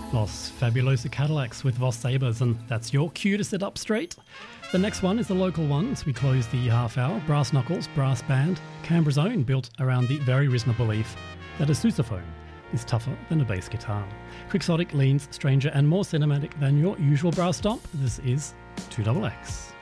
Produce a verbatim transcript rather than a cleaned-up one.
Los Fabulosa Cadillacs with Voss Sabres, and that's your cue to sit up straight. The next one is the local one as we close the half hour. Brass Knuckles Brass Band, Canberra's own, built around the very reasonable belief that a sousaphone is tougher than a bass guitar. Quixotic leans stranger and more cinematic than your usual brass stomp. This is two X X.